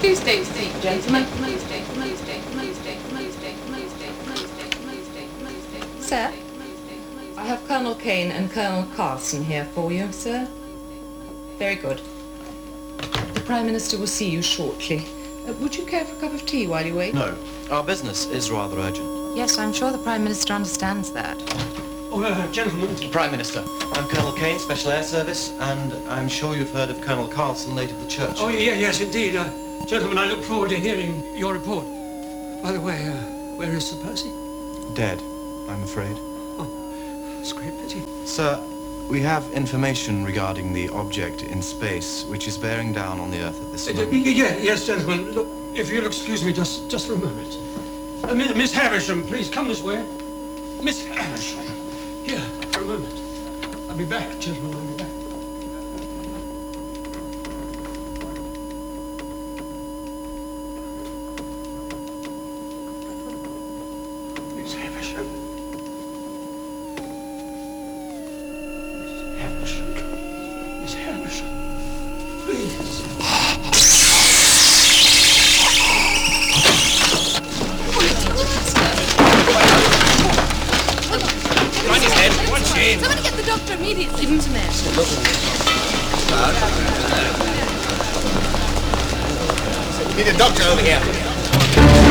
Please take a seat, gentlemen. Sir, I have Colonel Kane and Colonel Carson here for you, sir. Very good. The Prime Minister will see you shortly. Would you care for a cup of tea while you wait? No. Our business is rather urgent. Yes, I'm sure the Prime Minister understands that. Gentlemen. Prime Minister, I'm Colonel Kane, Special Air Service, and I'm sure you've heard of Colonel Carson, late of the church. Oh, yes, indeed. Gentlemen, I look forward to hearing your report. By the way, where is Sir Percy? Dead, I'm afraid. Oh, it's a great pity. Sir, we have information regarding the object in space which is bearing down on the Earth at this moment. Yes, gentlemen. Look, if you'll excuse me just for a moment. Miss Havisham, please come this way. Miss Havisham. Here, for a moment. I'll be back, gentlemen, I'll be back. Miss Havisham. Miss Havisham. Miss Havisham. Please. Somebody get the doctor immediately. Give him some air. Need a doctor over here.